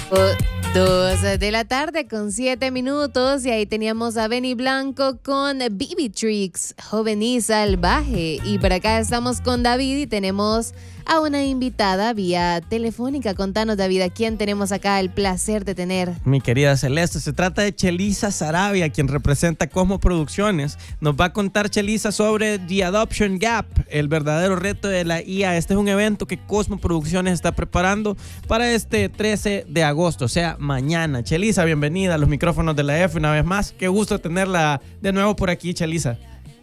2:07 y ahí teníamos a Benny Blanco con Bibi Tricks, Joven y Salvaje. Y por acá estamos con David y tenemos a una invitada vía telefónica. Contanos, David, ¿a quién tenemos acá el placer de tener? Mi querida Celeste, se trata de Chelisa Sarabia, quien representa Cosmo Producciones. Nos va a contar Chelisa sobre The Adoption Gap, el verdadero reto de la IA. Este es un evento que Cosmo Producciones está preparando para este 13 de agosto, o sea, mañana. Chelisa, bienvenida a los micrófonos de la F una vez más. Qué gusto tenerla de nuevo por aquí, Chelisa.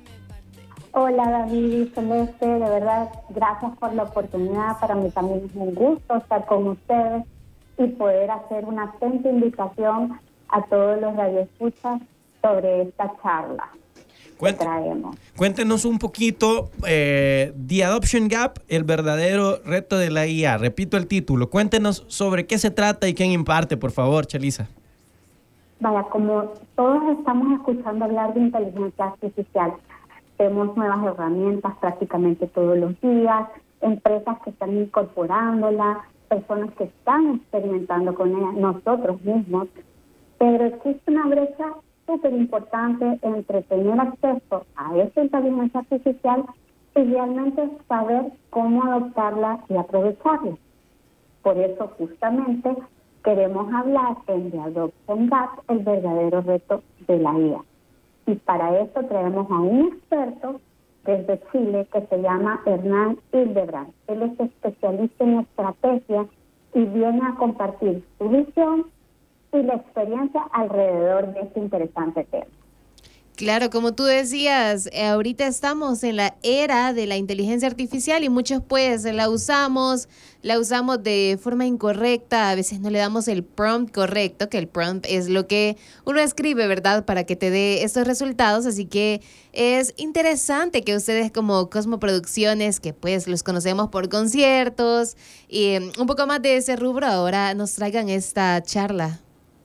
Hola David y Celeste, de verdad, gracias por la oportunidad. Para mí también es un gusto estar con ustedes y poder hacer una atenta invitación a todos los radioescuchas sobre esta charla que traemos. Cuéntenos un poquito, The Adoption Gap, el verdadero reto de la IA. Repito el título. Cuéntenos sobre qué se trata y quién imparte, por favor, Chelisa. Vaya, como todos estamos escuchando hablar de inteligencia artificial, tenemos nuevas herramientas prácticamente todos los días, empresas que están incorporándola, personas que están experimentando con ella, nosotros mismos, pero existe una brecha súper importante entre tener acceso a esa inteligencia artificial y realmente saber cómo adoptarla y aprovecharla. Por eso justamente queremos hablar en The Adoption Gap, el verdadero reto de la IA. Y para eso traemos a un experto desde Chile que se llama Hernán Hildebrand. Él es especialista en estrategia y viene a compartir su visión y la experiencia alrededor de este interesante tema. Claro, como tú decías, ahorita estamos en la era de la inteligencia artificial y muchos pues la usamos de forma incorrecta, a veces no le damos el prompt correcto, que el prompt es lo que uno escribe, ¿verdad?, para que te dé estos resultados, así que es interesante que ustedes como Cosmo Producciones, que pues los conocemos por conciertos y un poco más de ese rubro, ahora nos traigan esta charla.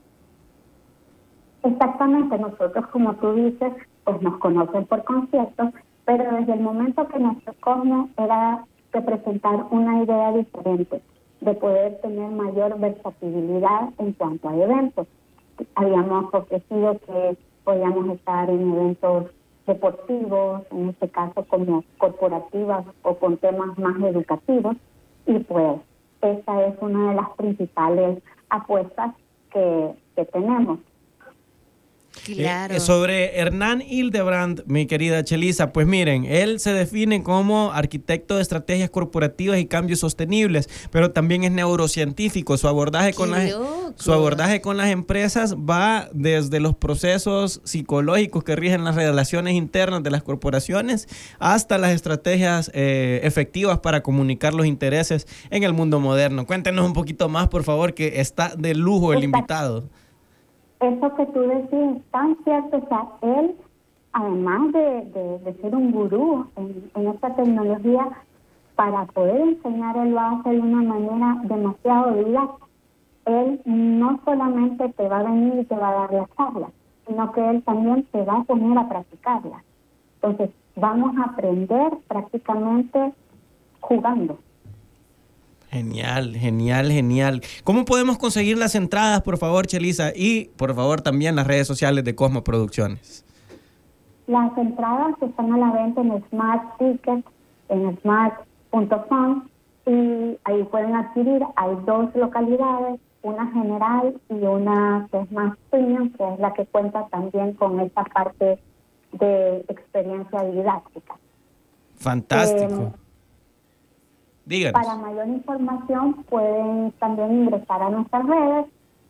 Exactamente, nosotros, como tú dices, pues nos conocen por conciertos, pero desde el momento que nuestro Cosmo era de presentar una idea diferente, de poder tener mayor versatilidad en cuanto a eventos. Habíamos ofrecido que podíamos estar en eventos deportivos, en este caso como corporativas o con temas más educativos, y pues esa es una de las principales apuestas que tenemos. Claro. Sobre Hernán Hildebrand, mi querida Chelisa, pues miren, él se define como arquitecto de estrategias corporativas y cambios sostenibles, pero también es neurocientífico. Su abordaje con las empresas va desde los procesos psicológicos que rigen las relaciones internas de las corporaciones hasta las estrategias efectivas para comunicar los intereses en el mundo moderno. Cuéntenos un poquito más, por favor, que está de lujo el invitado. Eso que tú decís es tan cierto. O sea, él, además de ser un gurú en esta tecnología, para poder enseñar, él lo hace de una manera demasiado didáctica. Él no solamente te va a venir y te va a dar la charla, sino que él también te va a poner a practicarla. Entonces, vamos a aprender prácticamente jugando. Genial, genial, genial. ¿Cómo podemos conseguir las entradas, por favor, Chelisa? Y, por favor, también las redes sociales de Cosmo Producciones. Las entradas están a la venta en Smart Ticket, en smart.com, y ahí pueden adquirir. Hay 2 localidades, una general y una que es más premium, que es la que cuenta también con esta parte de experiencia didáctica. Fantástico. Díganos. Para mayor información pueden también ingresar a nuestras redes,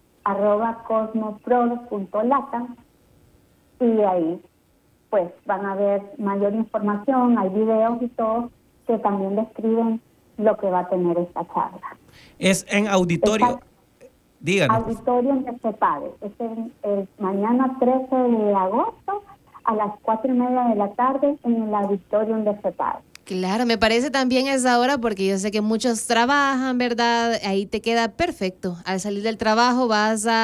@cosmoprod.lata, y ahí pues van a ver mayor información, hay videos y todo que también describen lo que va a tener esta charla. Es en auditorio. Díganos. Auditorio en CEPADE. Es el mañana 13 de agosto a las 4:30 de la tarde en el auditorio de CEPADE. Claro, me parece también esa hora porque yo sé que muchos trabajan, ¿verdad? Ahí te queda perfecto. Al salir del trabajo vas a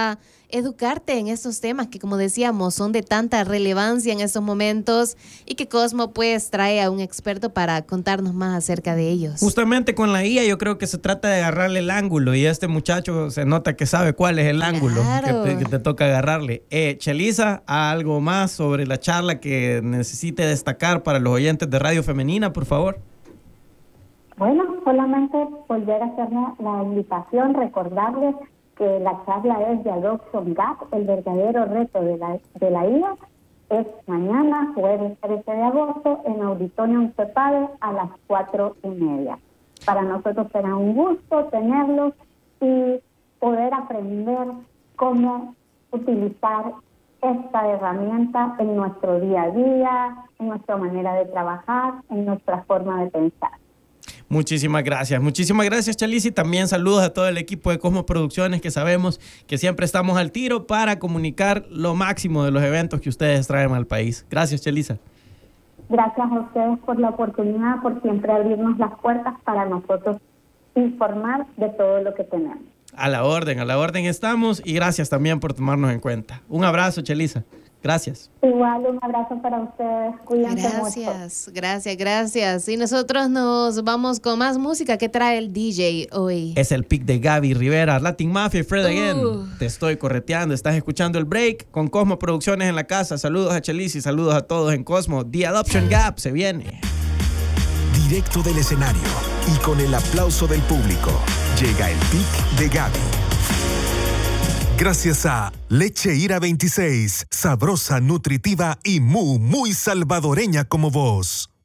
educarte en estos temas que, como decíamos, son de tanta relevancia en estos momentos y que Cosmo pues trae a un experto para contarnos más acerca de ellos. Justamente con la IA yo creo que se trata de agarrarle el ángulo y este muchacho se nota que sabe cuál es el ángulo que te toca agarrarle. Chelisa, ¿algo más sobre la charla que necesite destacar para los oyentes de Radio Femenina, por favor? Bueno, solamente volver a hacer la invitación, recordarles que la charla es de Adoption Gap, el verdadero reto de la IA. Es mañana, jueves 13 de agosto, en Auditorium Cepade a las 4:30. Para nosotros será un gusto tenerlos y poder aprender cómo utilizar esta herramienta en nuestro día a día, en nuestra manera de trabajar, en nuestra forma de pensar. Muchísimas gracias, Chelisa, y también saludos a todo el equipo de Cosmo Producciones, que sabemos que siempre estamos al tiro para comunicar lo máximo de los eventos que ustedes traen al país. Gracias, Chelisa. Gracias a ustedes por la oportunidad, por siempre abrirnos las puertas para nosotros informar de todo lo que tenemos. A la orden estamos, y gracias también por tomarnos en cuenta. Un abrazo, Chelisa. Gracias. Igual, un abrazo para ustedes. Cuídense mucho. Gracias. Y nosotros nos vamos con más música. ¿Qué trae el DJ hoy? Es el pick de Gaby Rivera, Latin Mafia y Fred Again. Te estoy correteando. Estás escuchando el break con Cosmo Producciones en la casa. Saludos a Chelisa y saludos a todos en Cosmo. The Adoption Gap se viene. Directo del escenario y con el aplauso del público, llega el pick de Gaby. Gracias a Leche Ira 26, sabrosa, nutritiva y muy salvadoreña como vos.